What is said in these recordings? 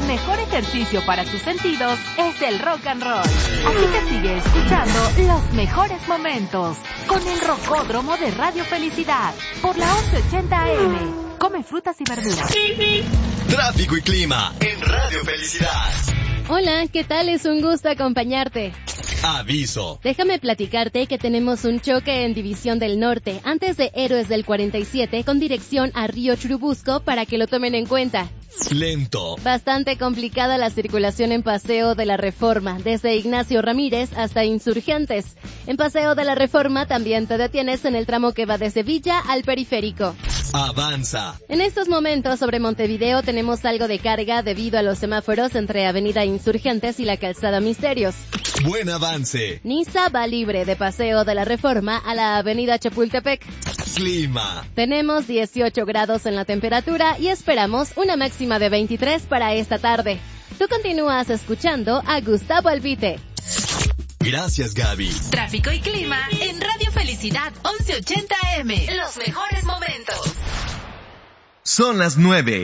el mejor ejercicio para tus sentidos es el rock and roll. Así que sigue escuchando los mejores momentos con el Rocódromo de Radio Felicidad por la 1180 AM. Come frutas y verduras. Tráfico y clima en Radio Felicidad. Hola, ¿qué tal? Es un gusto acompañarte. Aviso. Déjame platicarte que tenemos un choque en División del Norte, antes de Héroes del 47, con dirección a Río Churubusco, para que lo tomen en cuenta. Lento. Bastante complicada la circulación en Paseo de la Reforma, desde Ignacio Ramírez hasta Insurgentes. En Paseo de la Reforma también te detienes en el tramo que va desde Villa al Periférico. Avanza. En estos momentos sobre Montevideo tenemos algo de carga debido a los semáforos entre Avenida Insurgentes y la Calzada Misterios. Buen avance. Niza va libre de Paseo de la Reforma a la Avenida Chapultepec. Clima. Tenemos 18 grados en la temperatura y esperamos una máxima de 23 para esta tarde. Tú continúas escuchando a Gustavo Albite. Gracias, Gaby. Tráfico y clima en Radio Felicidad 1180 AM. Los mejores momentos. Son las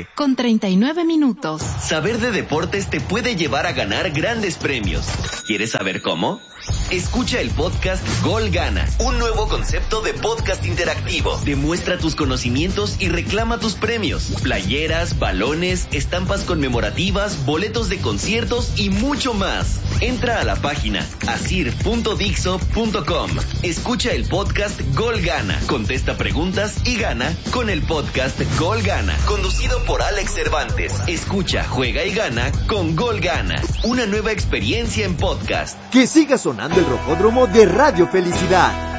9:39. Saber de deportes te puede llevar a ganar grandes premios. ¿Quieres saber cómo? Escucha el podcast Gol Gana, un nuevo concepto de podcast interactivo. Demuestra tus conocimientos y reclama tus premios. Playeras, balones, estampas conmemorativas, boletos de conciertos y mucho más. Entra a la página asir.dixo.com. Escucha el podcast Gol Gana, contesta preguntas y gana con el podcast Gol Gana, conducido por Alex Cervantes. Escucha, juega y gana con Gol Gana, una nueva experiencia en podcast. Que siga sonando el Rocódromo de Radio Felicidad.